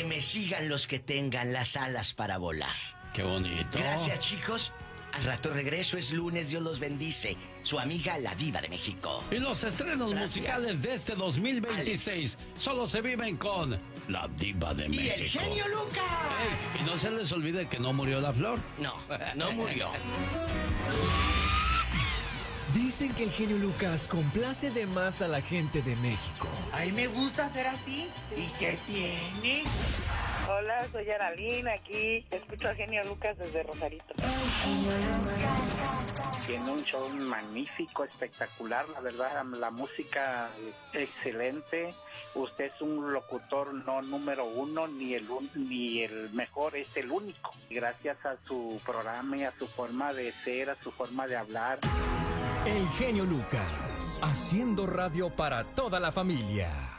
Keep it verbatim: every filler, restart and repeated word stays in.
Que me sigan los que tengan las alas para volar. Qué bonito. Gracias, chicos. Al rato regreso, es lunes, Dios los bendice. Su amiga, la Diva de México. Y los estrenos Gracias. musicales de este dos mil veintiséis Alex. Solo se viven con la Diva de y México. Y el genio Lucas. Ey, y no se les olvide que no murió la flor. No, no murió. Dicen que el genio Lucas complace de más a la gente de México. A mí me gusta ser así. ¿Y qué tiene? Hola, soy Aralín, aquí escucho a genio Lucas desde Rosarito. Tiene un show magnífico, espectacular, la verdad, la música excelente. Usted es un locutor no número uno, ni el un, ni el mejor, es el único. Gracias a su programa y a su forma de ser, a su forma de hablar. El genio Lucas, haciendo radio para toda la familia.